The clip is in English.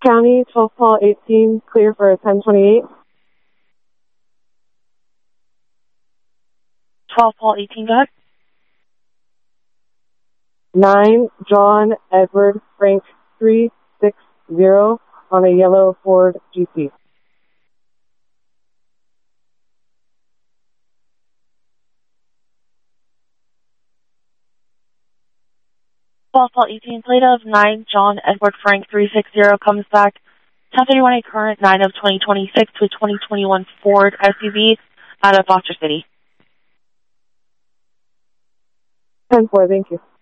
County, 12 Paul 18, clear for 1028. 12 Paul 18, go ahead. 9 John Edward Frank 360 on a yellow Ford GT. Paul 18, plate of 9 John Edward Frank 360 comes back 1031 a current 9 of 2026 to a 2021 Ford SUV out of Foster City. 10-4, thank you.